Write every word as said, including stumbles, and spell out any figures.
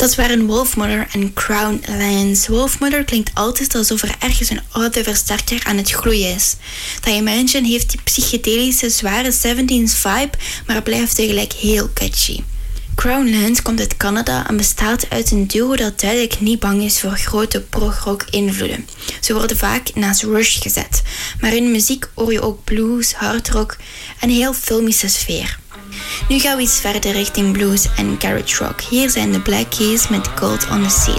Dat waren Wolfmother en Crown Alliance. Wolfmother klinkt altijd alsof er ergens een oude versterker aan het gloeien is. Dimension heeft die psychedelische, zware seventies vibe, maar blijft tegelijk heel catchy. Crown Lands komt uit Canada en bestaat uit een duo dat duidelijk niet bang is voor grote prog-rock invloeden. Ze worden vaak naast Rush gezet, maar in muziek hoor je ook blues, hardrock en een heel filmische sfeer. Nu gaan we iets verder richting blues en garage rock. Hier zijn de Black Keys met Gold on the Ceiling.